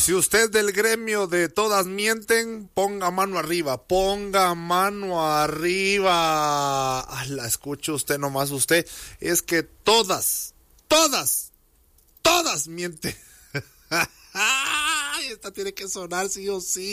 Si usted del gremio de todas mienten, ponga mano arriba, ponga mano arriba. La escuche usted nomás usted. Es que todas mienten. Esta tiene que sonar sí o sí.